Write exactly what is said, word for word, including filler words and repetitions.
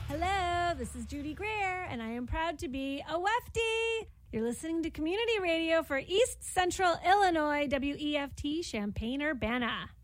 Hello, this is Judy Greer, and I am proud to be a Wefty. You're listening to Community Radio for East Central Illinois, W E F T, Champaign-Urbana.